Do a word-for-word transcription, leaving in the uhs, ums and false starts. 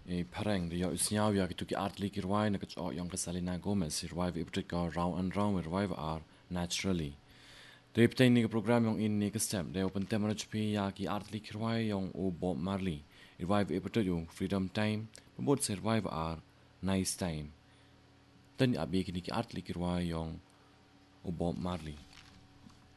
e pareng de yo isnya ya ki tuki art lik irwai na kach yong ka Selena Gomez irwai vi iprit ka round and round irwai ar naturally. De iptay ni ka program yong in ni ka step de open temana chupi ya ki art lik irwai yong u Bob Marley irwai vi iprit yung freedom time mabot sa irwai ar nice time. Tan abi ki ni ki art lik irwai yong u Bob Marley.